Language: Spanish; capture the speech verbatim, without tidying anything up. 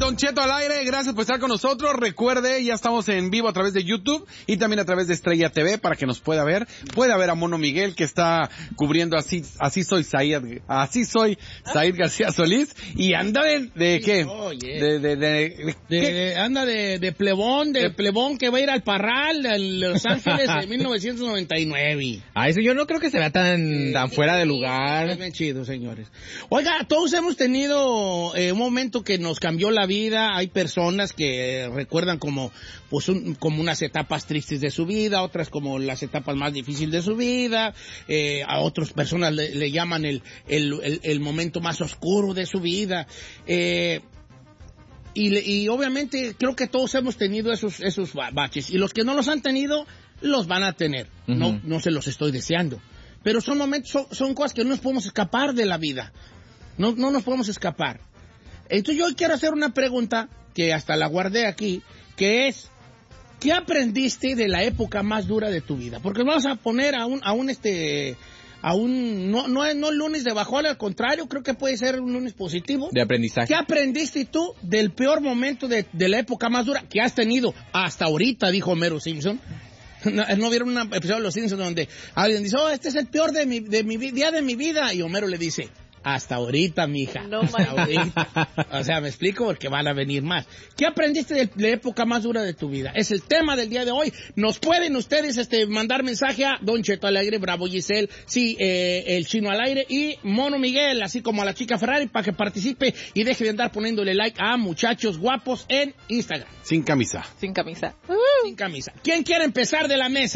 Don Cheto al aire, gracias por estar con nosotros. Recuerde, ya estamos en vivo a través de YouTube y también a través de Estrella T V para que nos pueda ver. Puede ver a Mono Miguel que está cubriendo así, así soy Said, así soy Said García Solís y anda de, de ¿qué? Oye. De, de, de, de, de anda de, de plebón, de, de plebón que va a ir al Parral de Los Ángeles de mil novecientos noventa y nueve. A eso yo no creo que se vea tan, tan fuera de lugar. Es bien chido, señores. Oiga, todos hemos tenido eh, un momento que nos cambió la vida. Hay personas que recuerdan como, pues, un, como unas etapas tristes de su vida, otras como las etapas más difíciles de su vida. Eh, a otras personas le, le llaman el, el, el, el momento más oscuro de su vida. Eh, y, y obviamente creo que todos hemos tenido esos, esos baches. Y los que no los han tenido, los van a tener. Uh-huh. No, no se los estoy deseando. Pero son momentos, son, son cosas que no nos podemos escapar de la vida. No, no nos podemos escapar. Entonces yo quiero hacer una pregunta, que hasta la guardé aquí, que es, ¿qué aprendiste de la época más dura de tu vida? Porque vamos a poner a un, a un este, a un, no, no es no lunes de bajón, al contrario, creo que puede ser un lunes positivo. De aprendizaje. ¿Qué aprendiste tú del peor momento de, de la época más dura que has tenido hasta ahorita, dijo Homero Simpson? ¿No, ¿No vieron un episodio de Los Simpsons donde alguien dice, oh, este es el peor de mi, de mi día de mi vida? Y Homero le dice, hasta ahorita, mija. No, hasta ahorita. O sea, me explico porque van a venir más. ¿Qué aprendiste de la época más dura de tu vida? Es el tema del día de hoy. Nos pueden ustedes este, mandar mensaje a Don Cheto al aire, Bravo Giselle, sí, eh, el Chino al aire y Mono Miguel, así como a la chica Ferrari, para que participe y deje de andar poniéndole like a muchachos guapos en Instagram. Sin camisa. Sin camisa. Sin camisa. ¿Quién quiere empezar de la mesa?